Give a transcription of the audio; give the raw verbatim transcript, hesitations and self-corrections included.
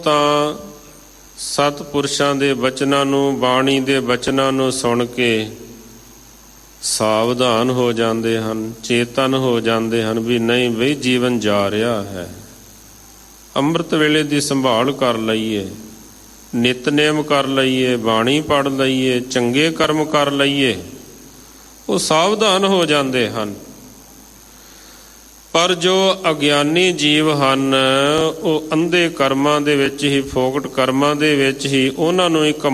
ਤਾਂ ਸਤਿਪੁਰਸ਼ਾਂ ਦੇ ਬਚਨਾਂ ਨੂੰ, ਬਾਣੀ ਦੇ ਬਚਨਾਂ ਨੂੰ ਸੁਣ ਕੇ ਸਾਵਧਾਨ ਹੋ ਜਾਂਦੇ ਹਨ, ਚੇਤਨ ਹੋ ਜਾਂਦੇ ਹਨ ਵੀ ਨਹੀਂ ਬਈ ਜੀਵਨ ਜਾ ਰਿਹਾ ਹੈ। ਅੰਮ੍ਰਿਤ ਵੇਲੇ ਦੀ ਸੰਭਾਲ ਕਰ ਲਈਏ, ਨਿਤਨੇਮ ਕਰ ਲਈਏ, ਬਾਣੀ ਪੜ੍ਹ ਲਈਏ, ਚੰਗੇ ਕਰਮ ਕਰ ਲਈਏ, ਉਹ ਸਾਵਧਾਨ ਹੋ ਜਾਂਦੇ ਹਨ। ਪਰ ਜੋ ਅਗਿਆਨੀ ਜੀਵ ਹਨ ਉਹ ਅੰਧੇ ਕਰਮਾਂ ਦੇ ਵਿੱਚ ਹੀ, ਫੋਕਟ ਕਰਮਾਂ ਦੇ ਵਿੱਚ ਹੀ ਉਹਨਾਂ ਨੂੰ ਇੱਕ